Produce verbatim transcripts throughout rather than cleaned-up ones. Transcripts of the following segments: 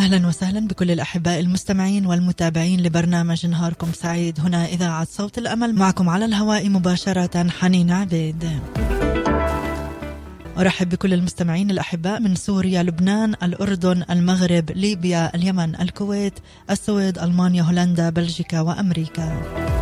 أهلا وسهلا بكل الأحباء المستمعين والمتابعين لبرنامج نهاركم سعيد. هنا إذاعة صوت الأمل، معكم على الهواء مباشرة حنين عبيد. أرحب بكل المستمعين الأحباء من سوريا، لبنان، الأردن، المغرب، ليبيا، اليمن، الكويت، السويد، ألمانيا، هولندا، بلجيكا وأمريكا.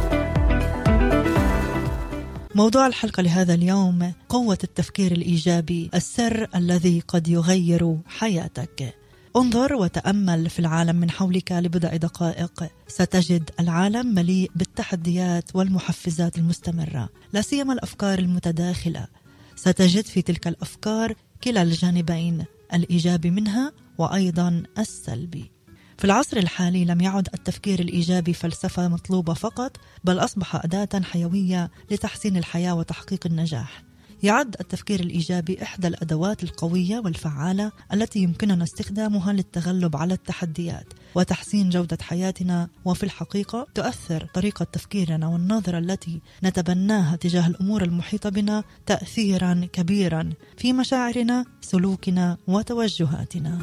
موضوع الحلقة لهذا اليوم: قوة التفكير الإيجابي، السر الذي قد يغير حياتك. انظر وتأمل في العالم من حولك لبضع دقائق، ستجد العالم مليء بالتحديات والمحفزات المستمرة، لا سيما الأفكار المتداخلة. ستجد في تلك الأفكار كلا الجانبين، الإيجابي منها وأيضا السلبي. في العصر الحالي لم يعد التفكير الإيجابي فلسفة مطلوبة فقط، بل أصبح أداة حيوية لتحسين الحياة وتحقيق النجاح. يعد التفكير الإيجابي إحدى الأدوات القوية والفعالة التي يمكننا استخدامها للتغلب على التحديات وتحسين جودة حياتنا. وفي الحقيقة تؤثر طريقة تفكيرنا والنظرة التي نتبناها تجاه الأمور المحيطة بنا تأثيرا كبيرا في مشاعرنا، سلوكنا وتوجهاتنا.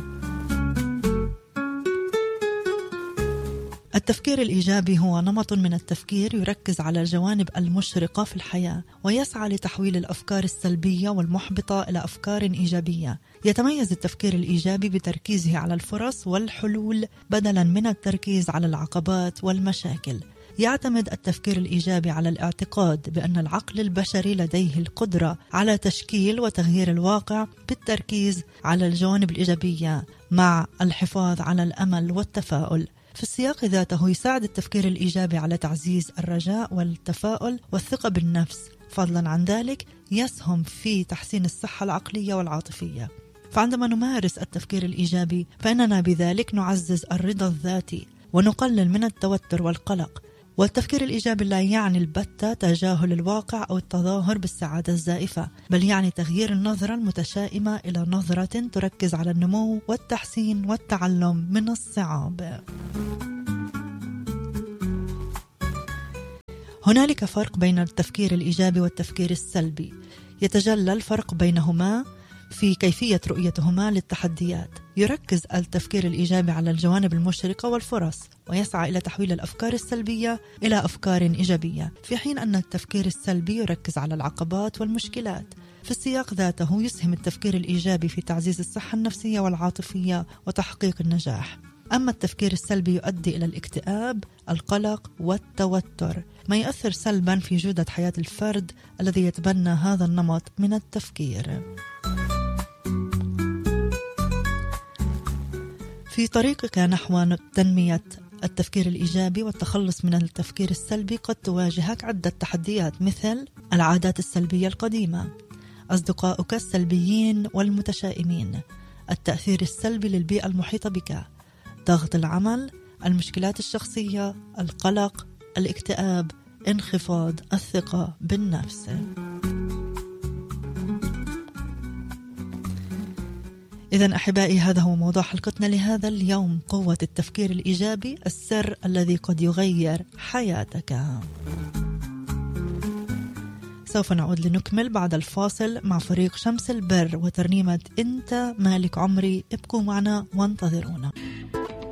التفكير الإيجابي هو نمط من التفكير يركز على الجوانب المشرقة في الحياة، ويسعى لتحويل الأفكار السلبية والمحبطة إلى أفكار إيجابية. يتميز التفكير الإيجابي بتركيزه على الفرص والحلول بدلا من التركيز على العقبات والمشاكل. يعتمد التفكير الإيجابي على الاعتقاد بأن العقل البشري لديه القدرة على تشكيل وتغيير الواقع بالتركيز على الجوانب الإيجابية مع الحفاظ على الأمل والتفاؤل. في السياق ذاته يساعد التفكير الإيجابي على تعزيز الرجاء والتفاؤل والثقة بالنفس، فضلا عن ذلك يسهم في تحسين الصحة العقلية والعاطفية. فعندما نمارس التفكير الإيجابي فإننا بذلك نعزز الرضا الذاتي ونقلل من التوتر والقلق. والتفكير الإيجابي لا يعني البتة تجاهل الواقع أو التظاهر بالسعادة الزائفة، بل يعني تغيير النظرة المتشائمة إلى نظرة تركز على النمو والتحسين والتعلم من الصعاب. هنالك فرق بين التفكير الإيجابي والتفكير السلبي. يتجلى الفرق بينهما في كيفية رؤيتهما للتحديات. يركز التفكير الإيجابي على الجوانب المشرقة والفرص، ويسعى إلى تحويل الأفكار السلبية إلى أفكار إيجابية، في حين أن التفكير السلبي يركز على العقبات والمشكلات. في السياق ذاته يسهم التفكير الإيجابي في تعزيز الصحة النفسية والعاطفية وتحقيق النجاح. أما التفكير السلبي يؤدي إلى الاكتئاب، القلق والتوتر، ما يؤثر سلبا في جودة حياة الفرد الذي يتبنى هذا النمط من التفكير. في طريقك نحو تنمية التفكير الإيجابي والتخلص من التفكير السلبي قد تواجهك عدة تحديات، مثل العادات السلبية القديمة، أصدقائك السلبيين والمتشائمين، التأثير السلبي للبيئة المحيطة بك، ضغط العمل، المشكلات الشخصية، القلق، الاكتئاب، انخفاض الثقة بالنفس. إذن أحبائي، هذا هو موضوع حلقتنا لهذا اليوم: قوة التفكير الإيجابي، السر الذي قد يغير حياتك. سوف نعود لنكمل بعد الفاصل مع فريق شمس البر وترنيمة أنت مالك عمري. ابقوا معنا وانتظرونا.